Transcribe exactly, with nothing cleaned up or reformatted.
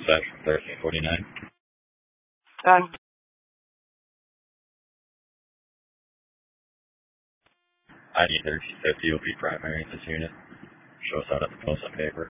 dispatch from thirteen forty-nine. Done. I D thirteen fifty will be primary in this unit. Show us out at the post on paper.